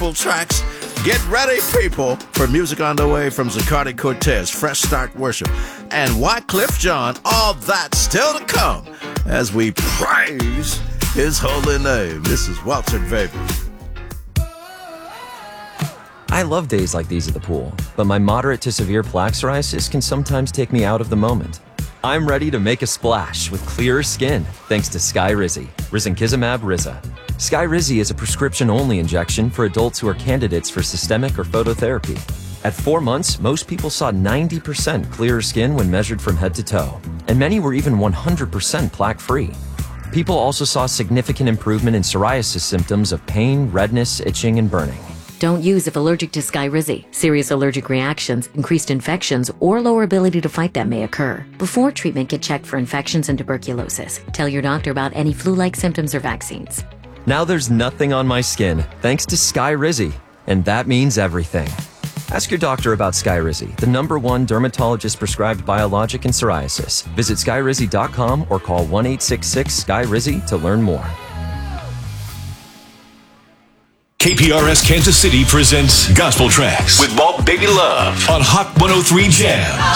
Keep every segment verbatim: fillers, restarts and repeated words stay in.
gospel tracks. Get ready, people, for music on the way from Zaccardi Cortez, Fresh Start Worship, and Wycliffe Jean. All that still to come as we praise his holy name. This is Walter Baby. I love days like these at the pool, but my moderate to severe plaque psoriasis can sometimes take me out of the moment. I'm ready to make a splash with clearer skin thanks to Skyrizi, Risankizumab Riza. Skyrizi is a prescription-only injection for adults who are candidates for systemic or phototherapy. At four months, most people saw ninety percent clearer skin when measured from head to toe, and many were even one hundred percent plaque-free. People also saw significant improvement in psoriasis symptoms of pain, redness, itching, and burning. Don't use if allergic to Skyrizi. Serious allergic reactions, increased infections, or lower ability to fight them may occur. Before treatment, get checked for infections and tuberculosis. Tell your doctor about any flu-like symptoms or vaccines. Now there's nothing on my skin thanks to Skyrizi, and that means everything. Ask your doctor about Skyrizi, the number one dermatologist-prescribed biologic in psoriasis. Visit skyrizi dot com or call one eight six six Sky Rizi to learn more. K P R S Kansas City presents Gospel Tracks with Walt Baby Love on Hot one oh three Jams.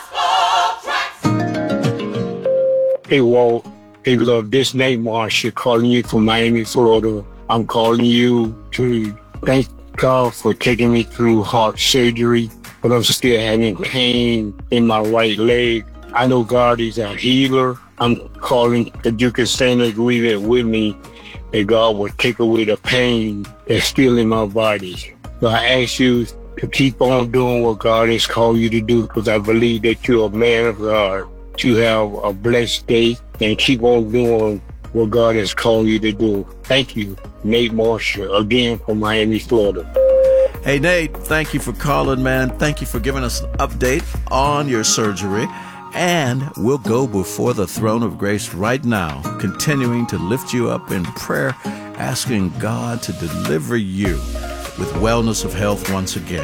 Hey Walt, Baby Love, this Nate Marshall calling you from Miami, Florida. I'm calling you to thank God for taking me through heart surgery, but I'm still having pain in my right leg. I know God is a healer. I'm calling that you can stand in agreement with me that God will take away the pain that's still in my body. So I ask you to keep on doing what God has called you to do, because I believe that you're a man of God. You have a blessed day and keep on doing what God has called you to do. Thank you, Nate Marshall, again from Miami, Florida. Hey, Nate, thank you for calling, man. Thank you for giving us an update on your surgery. And we'll go before the throne of grace right now, continuing to lift you up in prayer, asking God to deliver you with wellness of health once again.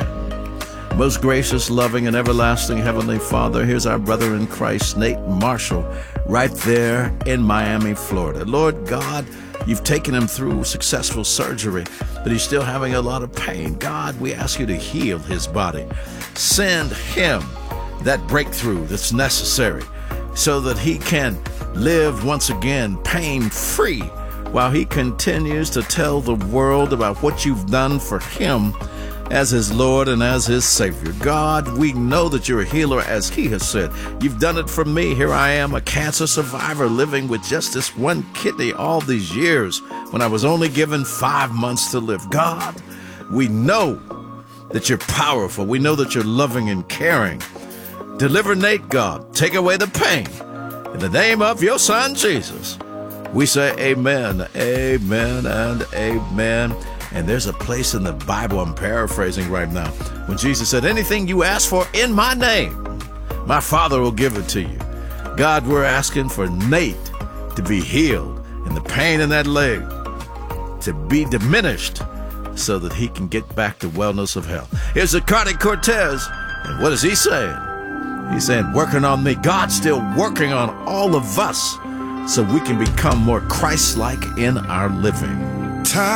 Most gracious, loving, and everlasting Heavenly Father, here's our brother in Christ, Nate Marshall, right there in Miami, Florida. Lord God, you've taken him through successful surgery, but he's still having a lot of pain. God, we ask you to heal his body. Send him that breakthrough that's necessary so that he can live once again pain-free while he continues to tell the world about what you've done for him as his Lord and as his Savior. God, we know that you're a healer, as he has said. You've done it for me. Here I am, a cancer survivor living with just this one kidney all these years when I was only given five months to live. God, we know that you're powerful. We know that you're loving and caring. Deliver Nate, God. Take away the pain. In the name of your son, Jesus, we say amen, amen, and amen. And there's a place in the Bible, I'm paraphrasing right now, when Jesus said, anything you ask for in my name, my Father will give it to you. God, we're asking for Nate to be healed and the pain in that leg to be diminished so that he can get back to wellness of health. Here's Zaccardi Cortez, and what is he saying? He's saying, working on me. God's still working on all of us so we can become more Christ-like in our living. Time